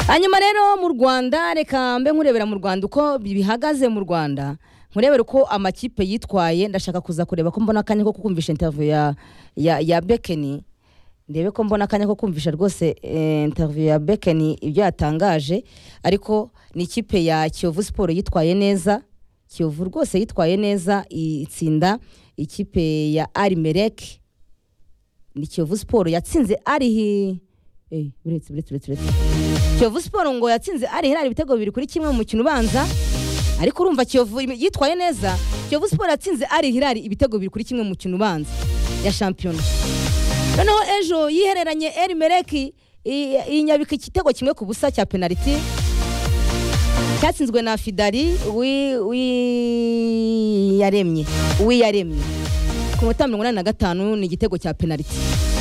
hanyuma rero mu Rwanda reka mbe nkurebera mu Rwanda uko bihagaze mu Rwanda nkurebera uko amakipe yitwaye ndashaka kuza kureba ko mbona akanya ko kumvisha interview ya Bekeni ndebe ko mbona akanya ko kumvisha rwose interview ya Bekeni ibyo yatangaje ariko ni ikipe ya Kiyovu Sport yitwaye neza Kiyovu rwose yitwaye neza itsinda ikipe ya Arimelek ni Kiyovu Sport yatsinze ari buretse Kiyovu Sport ngo yatsinze ari Hilal ibitego 2-1 mu mukino ubanza ariko urumva Kiyovu yitwaye neza Kiyovu Sport yatsinze ari Hilal ibitego 2-1 mu mukino ubanza ya champion noneho ejo yihereranye Arimelek inyabika igitego kimwe ku busa cya penalty cyatsinzwe na Fidari yaremye ku 85 ni igitego cya penalty